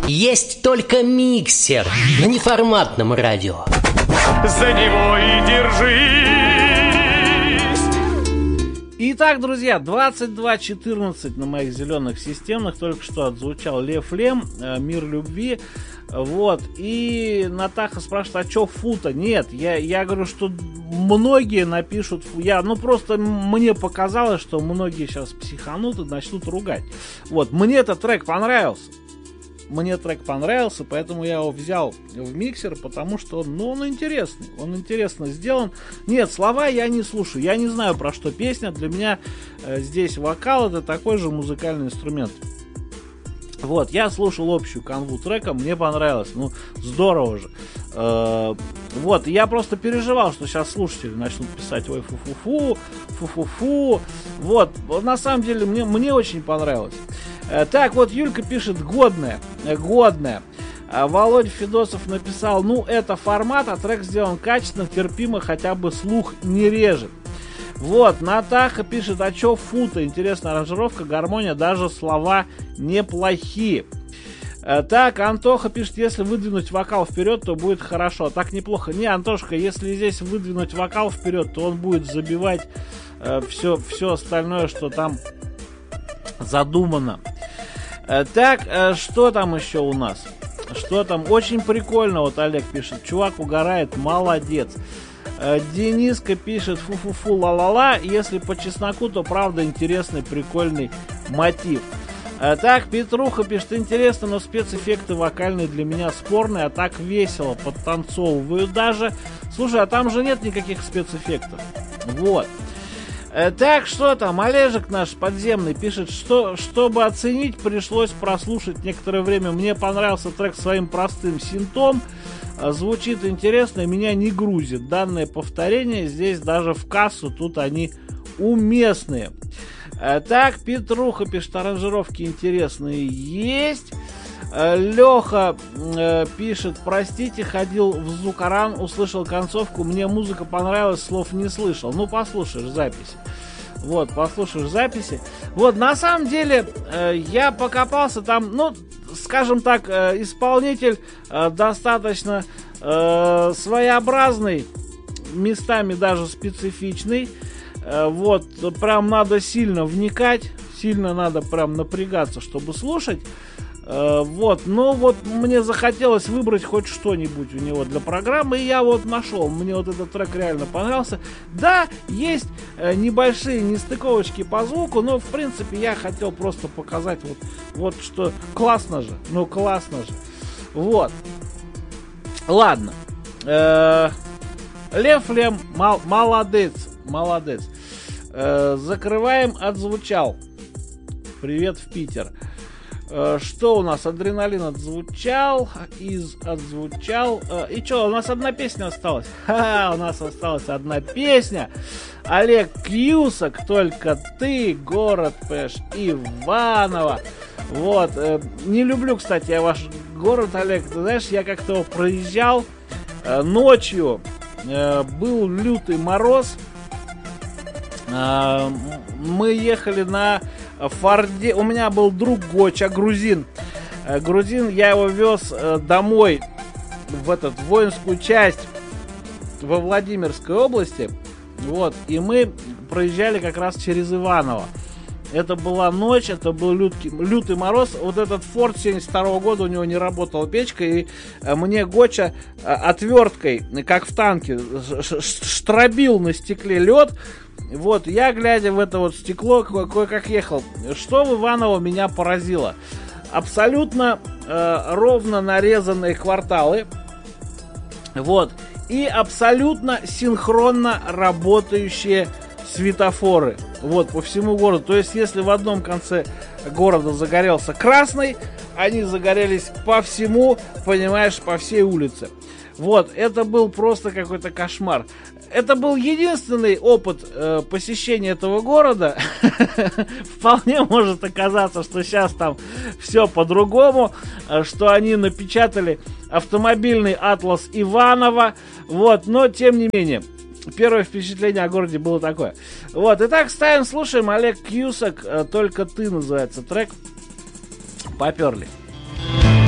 Есть только миксер на неформатном радио. За него и держись. Итак, друзья, 22:14 на моих зеленых системных только что отзвучал Лев Лем, «Мир любви». Вот, и Натаха спрашивает, а чё фу-то? Нет, я говорю, что многие напишут фу. Просто мне показалось, что многие сейчас психанут и начнут ругать. Вот, мне этот трек понравился. Поэтому я его взял в миксер, потому что он интересный. Он интересно сделан. Нет, слова я не слушаю. Я не знаю, про что песня. Для меня здесь вокал — это такой же музыкальный инструмент. Вот, я слушал общую канву трека, мне понравилось, здорово же. Вот, я просто переживал, что сейчас слушатели начнут писать, ой, фу-фу-фу. Вот, на самом деле, мне очень понравилось. Так, вот Юлька пишет, годная. Володя Федосов написал, это формат, а трек сделан качественно, терпимо, хотя бы слух не режет. Вот, Натаха пишет, а чё фу-то? Интересная аранжировка, гармония, даже слова неплохие. Так, Антоха пишет, если выдвинуть вокал вперед, то будет хорошо. Так неплохо. Не, Антошка, если здесь выдвинуть вокал вперед, то он будет забивать все остальное, что там задумано. Так, что там еще у нас? Что там? Очень прикольно, вот Олег пишет, чувак угорает, молодец. Дениска пишет, фу-фу-фу, ла-ла-ла. Если по чесноку, то правда интересный, прикольный мотив. Так, Петруха пишет, интересно, но спецэффекты вокальные для меня спорные, а так весело, подтанцовываю даже. Слушай, а там же нет никаких спецэффектов. Вот. Так, что там? Олежек наш подземный пишет, что, чтобы оценить, пришлось прослушать некоторое время. Мне понравился трек своим простым синтом. Звучит интересно, меня не грузит. Данное повторение здесь даже в кассу, тут они уместные. Так, Петруха пишет, аранжировки интересные есть. Леха пишет, простите, ходил в Звукоран, услышал концовку, мне музыка понравилась, слов не слышал. Послушаешь записи. Вот, послушаешь записи. Вот, на самом деле, я покопался там, скажем так, исполнитель достаточно своеобразный, местами даже специфичный. Вот, прям надо сильно вникать, сильно надо прям напрягаться, чтобы слушать. Вот, мне захотелось выбрать хоть что-нибудь у него для программы, и я вот нашел, мне вот этот трек реально понравился. Да, есть небольшие нестыковочки по звуку, но в принципе я хотел просто показать вот что классно же, классно же. Вот, ладно, Лев Лем, молодец. Закрываем, отзвучал. Привет в Питер. Что у нас? Адреналин отзвучал. И что, у нас одна песня осталась? У нас осталась одна песня. Олег Кьюсак, только ты, город, понимаешь, Иваново. Вот. Не люблю, кстати, я ваш город, Олег. Ты знаешь, я как-то проезжал ночью. Был лютый мороз. Мы ехали на Форде. У меня был друг Гоча, грузин. Я его вез домой в воинскую часть во Владимирской области. Вот. И мы проезжали как раз через Иваново. Это была ночь, это был лютый мороз. Вот этот Форд 72 года, у него не работала печка, и мне Гоча отверткой, как в танке, штробил на стекле лед. Вот, я, глядя в это вот стекло, кое-как ехал. Что в Иваново меня поразило? Абсолютно ровно нарезанные кварталы. Вот. И абсолютно синхронно работающие светофоры. Вот, по всему городу. То есть, если в одном конце города загорелся красный, они загорелись по всему, понимаешь, по всей улице. Вот, это был просто какой-то кошмар. Это был единственный опыт посещения этого города. Вполне может оказаться, что сейчас там все по-другому, что они напечатали автомобильный атлас Иваново. Вот, но тем не менее, первое впечатление о городе было такое. Вот, итак, ставим, слушаем. Олег Кьюсак, «Только ты» называется трек. Поперли.